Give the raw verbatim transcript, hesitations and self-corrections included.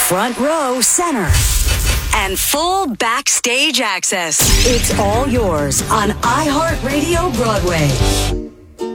front row center, and full backstage access. It's all yours on iHeartRadio Broadway.